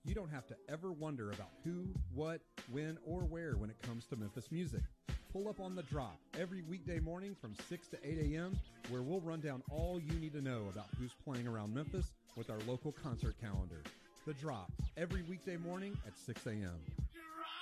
You don't have to ever wonder about who, what, when, or where when it comes to Memphis music. Pull up on The Drop every weekday morning from 6 to 8 a.m. where we'll run down all you need to know about who's playing around Memphis with our local concert calendar. The Drop every weekday morning at 6 a.m.